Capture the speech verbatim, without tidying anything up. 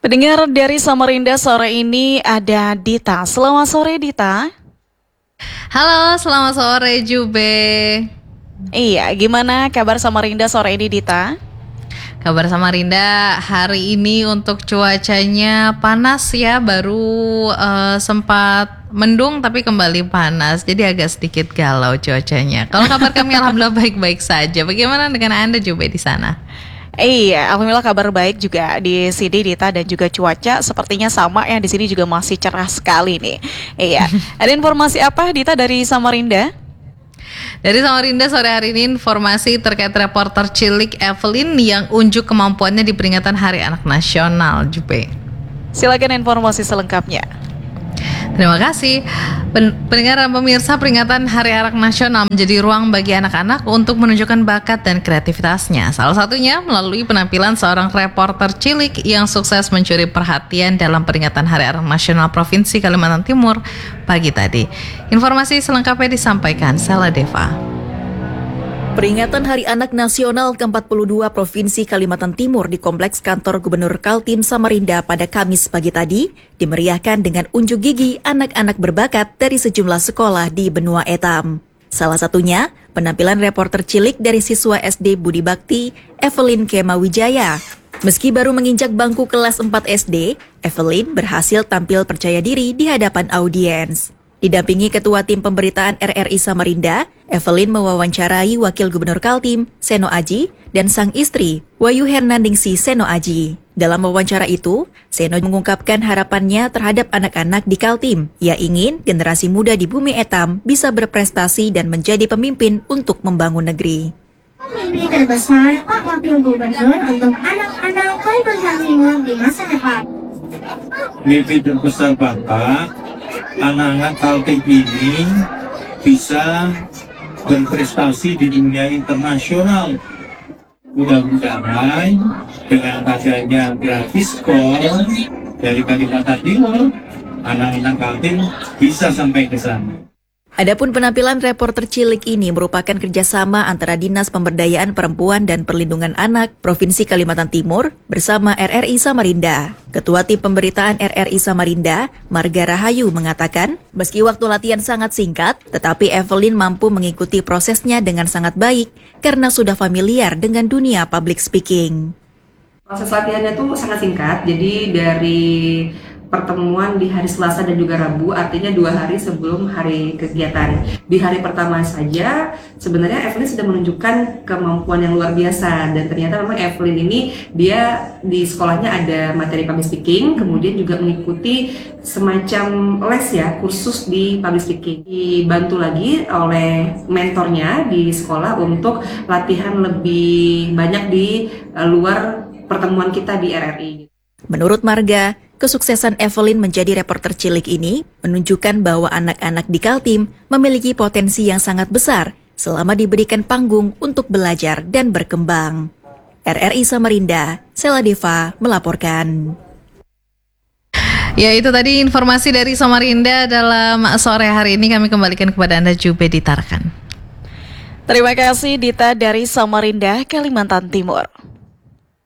Pendengar dari Samarinda sore ini ada Dita. Selamat sore Dita. Halo, selamat sore Jube. Iya, gimana kabar Samarinda sore ini Dita? Kabar Samarinda hari ini untuk cuacanya panas ya, baru uh, sempat mendung tapi kembali panas, jadi agak sedikit galau cuacanya. Kalau kabar kami alhamdulillah baik-baik saja. Bagaimana dengan Anda Jube di sana? Iya, alhamdulillah kabar baik juga di sini Dita, dan juga cuaca sepertinya sama ya, di sini juga masih cerah sekali nih. Iya, ada informasi apa Dita dari Samarinda? Dari Samarinda sore hari ini informasi terkait reporter cilik Evelyn yang unjuk kemampuannya di peringatan Hari Anak Nasional, Jupe. Silakan informasi selengkapnya. Terima kasih. Pen- pendengar dan pemirsa, peringatan Hari Anak Nasional menjadi ruang bagi anak-anak untuk menunjukkan bakat dan kreativitasnya. Salah satunya melalui penampilan seorang reporter cilik yang sukses mencuri perhatian dalam peringatan Hari Anak Nasional Provinsi Kalimantan Timur pagi tadi. Informasi selengkapnya disampaikan Sela Deva. Peringatan Hari Anak Nasional ke empat puluh dua Provinsi Kalimantan Timur di Kompleks Kantor Gubernur Kaltim Samarinda pada Kamis pagi tadi dimeriahkan dengan unjuk gigi anak-anak berbakat dari sejumlah sekolah di benua Etam. Salah satunya penampilan reporter cilik dari siswa S D Budi Bakti, Evelyn Kema Wijaya. Meski baru menginjak bangku kelas empat S D, Evelyn berhasil tampil percaya diri di hadapan audiens. Didampingi Ketua Tim Pemberitaan R R I Samarinda, Evelyn mewawancarai Wakil Gubernur Kaltim, Seno Aji, dan sang istri, Wayu Hernandingsi Seno Aji. Dalam wawancara itu, Seno mengungkapkan harapannya terhadap anak-anak di Kaltim. Ia ingin generasi muda di Bumi Etam bisa berprestasi dan menjadi pemimpin untuk membangun negeri. Mimpi terbesar Pak Wakil Gubernur untuk anak-anak Kalimantan Timur di masa depan. Mimpi terbesar Bapak, anak-anak Kaltim ini bisa berprestasi di dunia internasional. Mudah-mudahan dengan adanya Gratiskor dari Kalimantan Timur, anak-anak Kaltim bisa sampai ke sana. Adapun penampilan reporter cilik ini merupakan kerjasama antara Dinas Pemberdayaan Perempuan dan Perlindungan Anak Provinsi Kalimantan Timur bersama R R I Samarinda. Ketua Tim Pemberitaan R R I Samarinda, Marga Rahayu, mengatakan, meski waktu latihan sangat singkat, tetapi Evelyn mampu mengikuti prosesnya dengan sangat baik karena sudah familiar dengan dunia public speaking. Proses latihannya tuh sangat singkat, jadi dari pertemuan di hari Selasa dan juga Rabu, artinya dua hari sebelum hari kegiatan. Di hari pertama saja, sebenarnya Evelyn sudah menunjukkan kemampuan yang luar biasa, dan ternyata memang Evelyn ini dia di sekolahnya ada materi public speaking, kemudian juga mengikuti semacam les ya, kursus di public speaking. Dibantu lagi oleh mentornya di sekolah untuk latihan lebih banyak di luar pertemuan kita di R R I. Menurut Marga, kesuksesan Evelyn menjadi reporter cilik ini menunjukkan bahwa anak-anak di Kaltim memiliki potensi yang sangat besar selama diberikan panggung untuk belajar dan berkembang. R R I Samarinda, Sela Deva melaporkan. Ya, itu tadi informasi dari Samarinda dalam sore hari ini. Kami kembalikan kepada Anda Jube di Tarkan. Terima kasih Dita dari Samarinda, Kalimantan Timur.